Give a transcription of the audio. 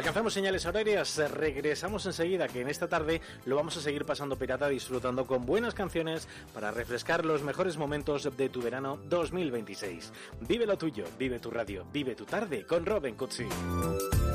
Alcanzamos señales horarias, regresamos enseguida, que en esta tarde lo vamos a seguir pasando pirata, disfrutando con buenas canciones para refrescar los mejores momentos de tu verano 2026. Vive lo tuyo, vive tu radio, vive tu tarde con Robin Cutsi.